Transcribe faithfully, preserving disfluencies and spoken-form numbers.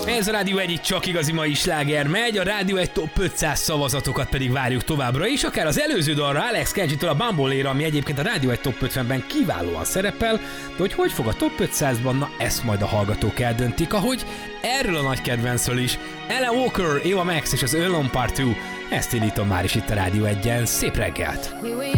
Ez a Rádió egy, csak igazi mai sláger megy, a Rádió egy top ötszáz szavazatokat pedig várjuk továbbra is, akár az előző dalra, Alex Kenji-től a Bambolé-ra, ami egyébként a Rádió egy top ötvenben kiválóan szerepel, de hogy hogy fog a top ötszázban, na ezt majd a hallgatók eldöntik, ahogy erről a nagy kedvencről is. Ellen Walker, Eva Max és az Alone Part kettő, ezt indítom már is itt a Rádió egyen. Szép reggelt!